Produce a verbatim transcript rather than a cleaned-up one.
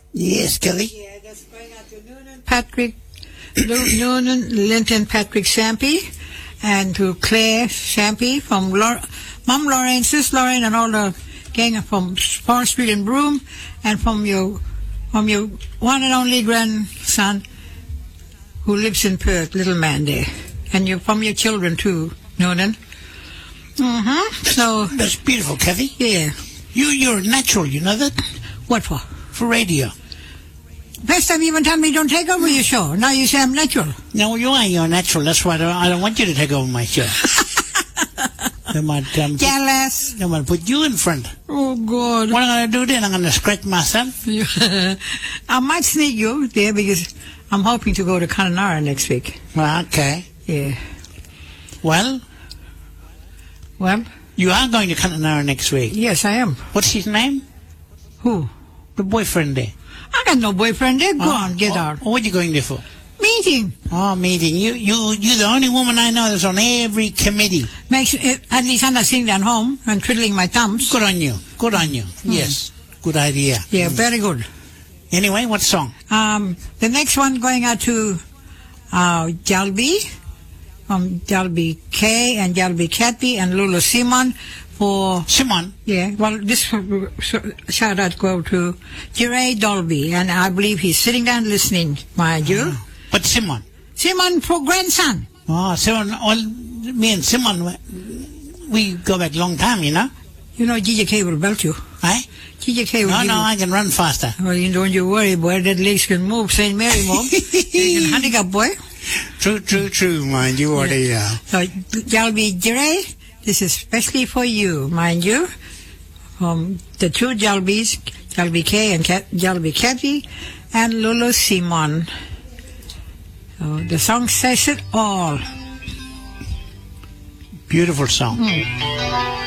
Yes, Kelly. Yeah, that's going out to Noonan Patrick, Noonan Linton Patrick Shampy, and to Claire Shampy from Lor- Mom Lorraine, Sis Lorraine, and all the gang from Forest Street and Broome, and from your from your one and only grandson who lives in Perth, little man there, and you from your children too, Noonan. Mm-hmm. So That's beautiful, Kathy. yeah. You, you're natural, you know that? What for? For radio. Last time you even told me don't take over your show. Now you say I'm natural. No, you are. You're natural. That's why I don't, I don't want you to take over my show. They might, um, put, Jealous. they might put you in front. Oh, God. What I'm going to do then, I'm going to scratch myself. I might sneak you there because I'm hoping to go to Connemara next week. Well, okay. Yeah. Well, Well, you are going to Connemara next week. yes, I am. What's his name? Who? The boyfriend there. I got no boyfriend there. Go Oh, on, get oh, out. oh, what are you going there for? Meeting. Oh, meeting. You, you, you're the only woman I know that's on every committee. Makes it, at least I'm not sitting at home and twiddling my thumbs. Good on you. Good on you. Yes. Good idea. Yeah, very good. Anyway, what song? Um, the next one going out to uh, Jalby, from Jalby K and Jalby Kathy and Lulu Simon for, Simon. yeah, well, this shout out go to Jiray Dolby, and I believe he's sitting down listening, mind you. But Simon. Simon for grandson. Oh, Simon. Well, me and Simon, we go back a long time, you know. You know, G J K will belt you. Eh? G J K will No, give no, you. I can run faster. Well, you don't you worry, boy. That legs can move. Saint Mary move. You can handicap, boy. True, true, true, mind you, what yeah. So, Jalby Jiray, this is especially for you, mind you. From the two Jalbys, Jalby K and Kat, Jalby Kathy, and Lulu Simon. So the song says it all. Beautiful song. Mm.